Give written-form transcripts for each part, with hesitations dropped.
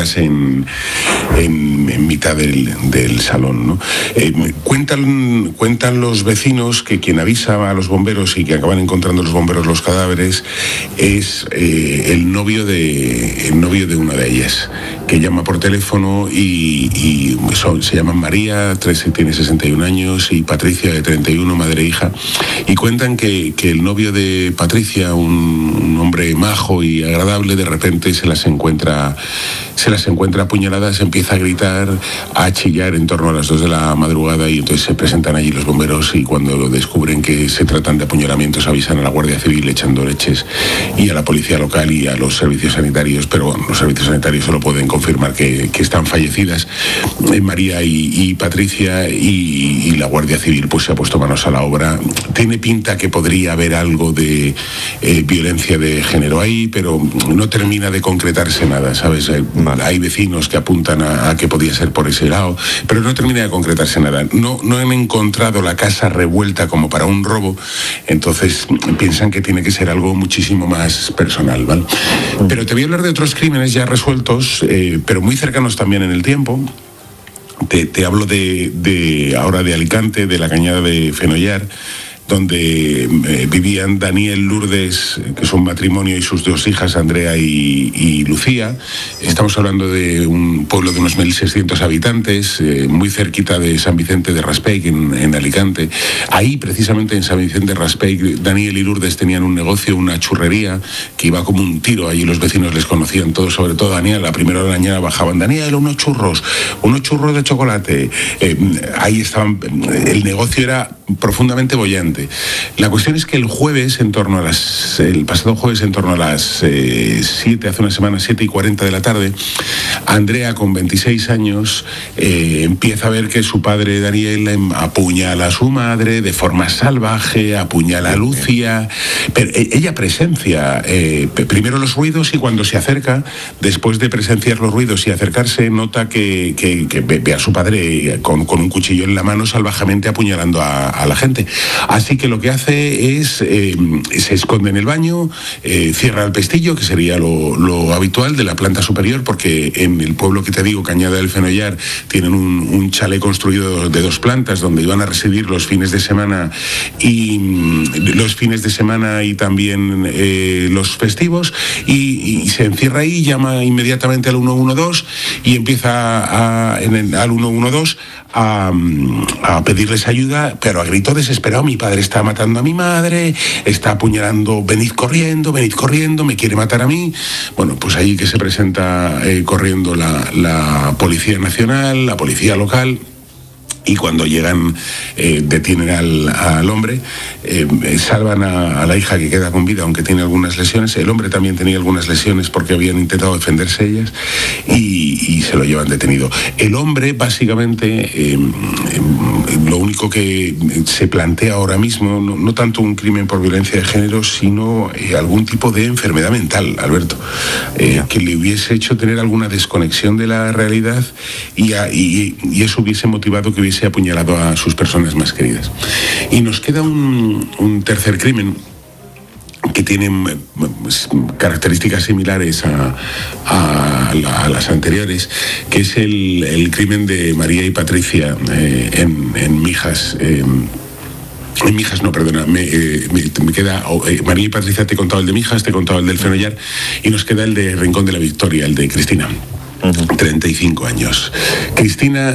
puñaladas en mitad del salón, ¿no? Cuentan los vecinos que quien avisa a los bomberos y que acaban encontrando los bomberos los cadáveres es el novio de una de ellas, que llama por teléfono y se llaman María, tiene 61 años, y Patricia, de 31, madre e hija, y cuentan que el novio de Patricia, un hombre majo y agradable, de repente se las encuentra apuñaladas, empieza a gritar, a chillar en torno a las 2 de la madrugada, y entonces se presentan allí los bomberos, y cuando descubren que se tratan de apuñalamientos avisan a la Guardia Civil echando leches y a la policía local y a los servicios sanitarios, pero bueno, los servicios sanitarios solo pueden confirmar que están fallecidas María y Patricia, y la Guardia Civil pues se ha puesto manos a la obra. Tiene pinta que podría haber algo de violencia de género ahí, pero no termina de concretarse nada, ¿sabes? Hay vecinos que apuntan a que podía ser por ese lado, pero no termina de concretarse nada. No han encontrado la casa revuelta como para un robo, entonces piensan que tiene que ser algo muchísimo más personal, ¿vale? Pero te voy a hablar de otros crímenes ya resueltos, pero muy cercanos también en el tiempo. Te hablo ahora de Alicante, de la Cañada de Fenollar, donde vivían Daniel Lourdes, que es un matrimonio, y sus 2 hijas, Andrea y Lucía. Estamos hablando de un pueblo de unos 1.600 habitantes, muy cerquita de San Vicente de Raspeig, en Alicante. Ahí, precisamente en San Vicente de Raspeig, Daniel y Lourdes tenían un negocio, una churrería, que iba como un tiro. Allí los vecinos les conocían todos, sobre todo Daniel. A primera hora de la mañana bajaban: Daniel, unos churros de chocolate. Ahí estaban. El negocio era profundamente bollante. La cuestión es que el pasado jueves, en torno a las 7, hace una semana, 7:40 de la tarde, Andrea, con 26 años, empieza a ver que su padre Daniel apuñala a su madre de forma salvaje, apuñala a Lucía, pero ella presencia primero los ruidos, y cuando se acerca, después de presenciar los ruidos y acercarse, nota que ve a su padre con un cuchillo en la mano, salvajemente apuñalando a la gente. Así que lo que hace es, se esconde en el baño, cierra el pestillo, que sería lo habitual, de la planta superior, porque en el pueblo que te digo, Cañada del Fenollar, tienen un chalet construido de 2 plantas donde iban a residir los fines de semana y también los festivos, y se encierra ahí, llama inmediatamente al 112 y empieza al 112 a pedirles ayuda, pero a grito desesperado: mi padre está matando a mi madre, está apuñalando, venid corriendo, me quiere matar a mí. Bueno, pues ahí que se presenta corriendo la Policía Nacional, la policía local. Y cuando llegan, detienen al hombre, salvan a la hija, que queda con vida, aunque tiene algunas lesiones. El hombre también tenía algunas lesiones porque habían intentado defenderse ellas, y se lo llevan detenido. El hombre, básicamente, lo único que se plantea ahora mismo, no tanto un crimen por violencia de género, sino algún tipo de enfermedad mental, Alberto, que le hubiese hecho tener alguna desconexión de la realidad, y eso hubiese motivado que hubiese apuñalado a sus personas más queridas. Y nos queda un tercer crimen que tiene características similares a las anteriores, que es el crimen de María y Patricia en Mijas. En Mijas, no, perdona, me queda María y Patricia. Te he contado el de Mijas, te he contado el del Fenollar, y nos queda el de Rincón de la Victoria, el de Cristina. 35 años. Cristina,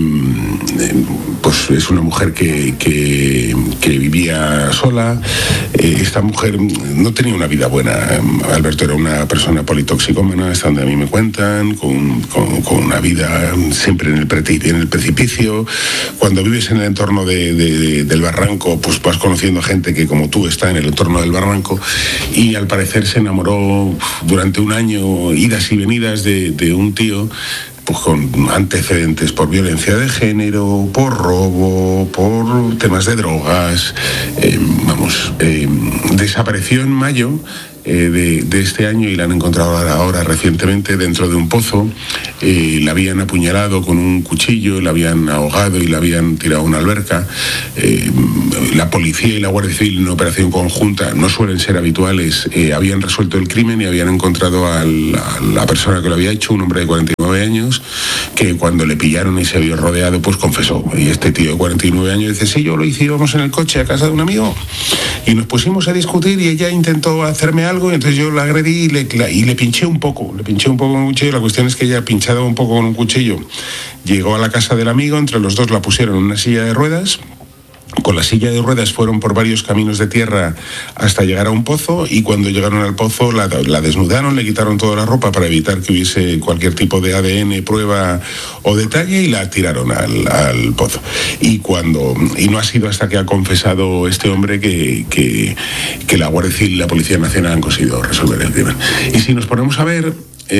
pues es una mujer que vivía sola. Esta mujer no tenía una vida buena. Alberto era una persona politoxicómana, hasta donde a mí me cuentan, con una vida siempre en el precipicio. Cuando vives en el entorno del barranco, pues vas conociendo gente que, como tú, está en el entorno del barranco, y al parecer se enamoró durante un año, idas y venidas, de un tío, pues con antecedentes por violencia de género, por robo, por temas de drogas, desapareció en mayo de este año y la han encontrado ahora recientemente dentro de un pozo. La habían apuñalado con un cuchillo, la habían ahogado y la habían tirado a una alberca. La policía y la Guardia Civil, en operación conjunta, no suelen ser habituales, habían resuelto el crimen y habían encontrado a la persona que lo había hecho, un hombre de 49 años, que cuando le pillaron y se vio rodeado, pues confesó. Y este tío de 49 años dice: sí, yo lo hice, íbamos en el coche a casa de un amigo y nos pusimos a discutir y ella intentó hacerme algo y entonces yo la agredí y le pinché un poco con un cuchillo. La cuestión es que ella, pinchada un poco con un cuchillo, llegó a la casa del amigo, entre los dos la pusieron en una silla de ruedas. Con la silla de ruedas fueron por varios caminos de tierra hasta llegar a un pozo, y cuando llegaron al pozo la desnudaron, le quitaron toda la ropa para evitar que hubiese cualquier tipo de ADN, prueba o detalle, y la tiraron al pozo. Y no ha sido hasta que ha confesado este hombre que la Guardia Civil y la Policía Nacional han conseguido resolver el crimen. Y si nos ponemos a ver,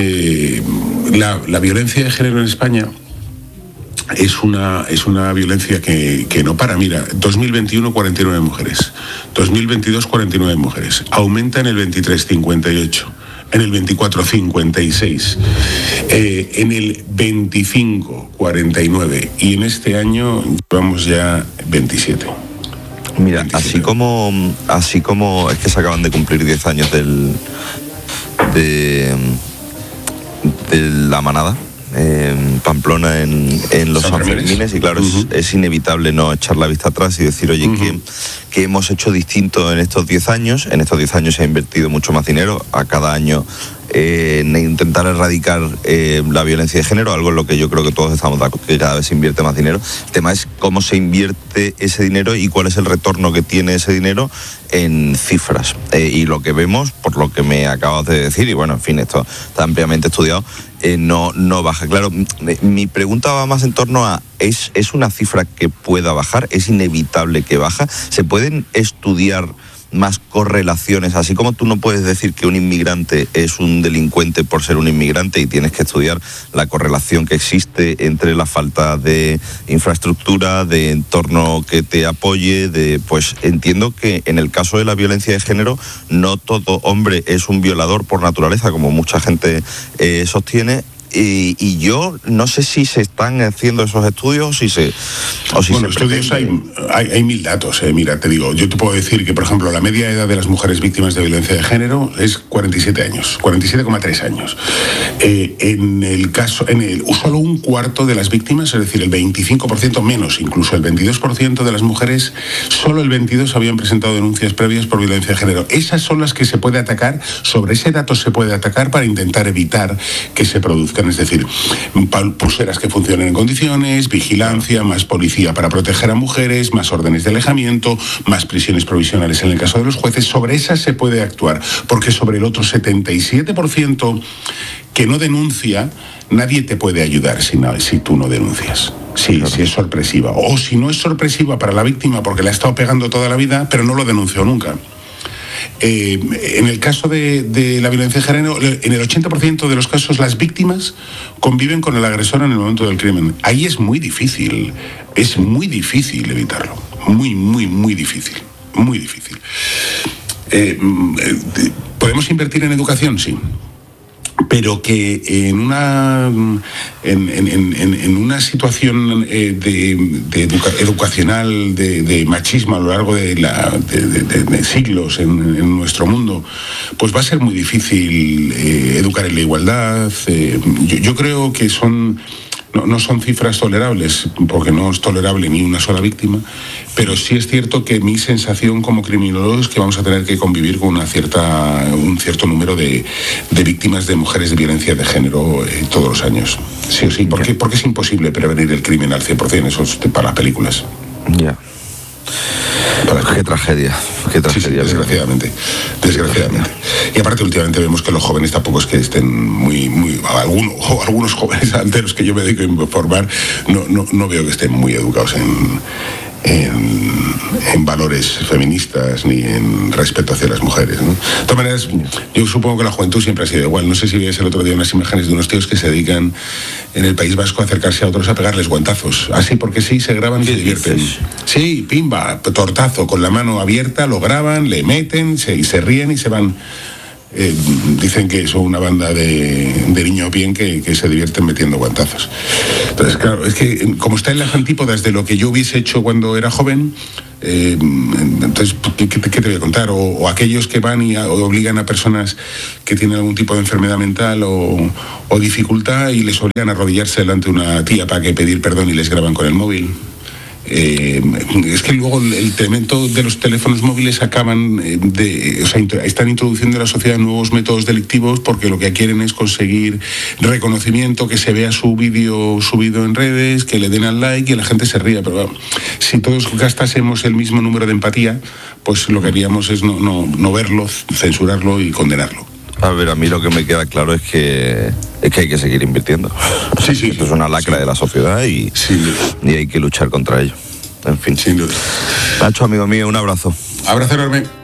la violencia de género en España es una violencia que no para. Mira, 2021 49 mujeres, 2022 49 mujeres, aumenta en el 23 58, en el 24 56, en el 25 49 y en este año llevamos ya 27. Mira, 27. Así como es que se acaban de cumplir 10 años de la manada en Pamplona, en los Sanfermines, y claro, es inevitable no echar la vista atrás y decir, oye, ¿qué hemos hecho distinto en estos 10 años? En estos 10 años se ha invertido mucho más dinero a cada año en intentar erradicar la violencia de género, algo en lo que yo creo que todos estamos de acuerdo, que cada vez se invierte más dinero. El tema es cómo se invierte ese dinero y cuál es el retorno que tiene ese dinero en cifras. Y lo que vemos, por lo que me acabas de decir, y bueno, en fin, esto está ampliamente estudiado, no baja. Claro, mi pregunta va más en torno a, ¿es una cifra que pueda bajar? ¿Es inevitable que baja? ¿Se pueden estudiar más correlaciones? Así como tú no puedes decir que un inmigrante es un delincuente por ser un inmigrante, y tienes que estudiar la correlación que existe entre la falta de infraestructura, de entorno que te apoye, pues entiendo que en el caso de la violencia de género no todo hombre es un violador por naturaleza, como mucha gente sostiene. Y yo no sé si se están haciendo esos estudios, estudios hay mil datos. Mira, te digo, yo te puedo decir que, por ejemplo, la media edad de las mujeres víctimas de violencia de género es 47 años, 47,3 años. Solo un cuarto de las víctimas, es decir, el 25% menos, incluso el 22% de las mujeres, solo el 22% habían presentado denuncias previas por violencia de género. Esas son las que se puede atacar, sobre ese dato se puede atacar para intentar evitar que se produzca. Es decir, pulseras que funcionen en condiciones, vigilancia, más policía para proteger a mujeres, más órdenes de alejamiento, más prisiones provisionales en el caso de los jueces. Sobre esas se puede actuar, porque sobre el otro 77% que no denuncia, nadie te puede ayudar si tú no denuncias. Si es sorpresiva. O si no es sorpresiva para la víctima porque la ha estado pegando toda la vida, pero no lo denunció nunca. En el caso de la violencia de género, en el 80% de los casos las víctimas conviven con el agresor en el momento del crimen. Ahí es muy difícil evitarlo. Muy difícil. ¿Podemos invertir en educación? Sí. Pero que en una situación educacional de machismo a lo largo de siglos en nuestro mundo, pues va a ser muy difícil educar en la igualdad. Yo creo que no son cifras tolerables, porque no es tolerable ni una sola víctima, pero sí es cierto que mi sensación como criminólogo es que vamos a tener que convivir con un cierto número de víctimas de mujeres de violencia de género todos los años. Sí o sí, porque es imposible prevenir el crimen al 100%, eso es para las películas. Ya. Qué tragedia. Sí, desgraciadamente. Y aparte últimamente vemos que los jóvenes tampoco es que estén algunos jóvenes alteros que yo me dedico a informar, no veo que estén muy educados en valores feministas ni en respeto hacia las mujeres, ¿no? De todas maneras, yo supongo que la juventud siempre ha sido igual. No sé si veis el otro día unas imágenes de unos tíos que se dedican en el País Vasco a acercarse a otros a pegarles guantazos. Así porque sí, se graban y se divierten. Sí, pimba, tortazo, con la mano abierta, lo graban, le meten y se ríen y se van. Dicen que son una banda de niños bien que se divierten metiendo guantazos. Entonces, claro, es que como está en las antípodas de lo que yo hubiese hecho cuando era joven, entonces, ¿qué te voy a contar? O aquellos que van y obligan a personas que tienen algún tipo de enfermedad mental o dificultad y les obligan a arrodillarse delante de una tía para que pedir perdón y les graban con el móvil. Es que luego el tremendo de los teléfonos móviles acaban están introduciendo en la sociedad nuevos métodos delictivos porque lo que quieren es conseguir reconocimiento, que se vea su vídeo subido en redes, que le den al like y la gente se ría. Pero bueno, si todos gastásemos el mismo número de empatía, pues lo que haríamos es no verlo, censurarlo y condenarlo. A ver, a mí lo que me queda claro es que hay que seguir invirtiendo. Sí. Esto es una lacra de la sociedad y hay que luchar contra ello. En fin. Sin duda. Nacho, amigo mío, un abrazo. Abrazo enorme.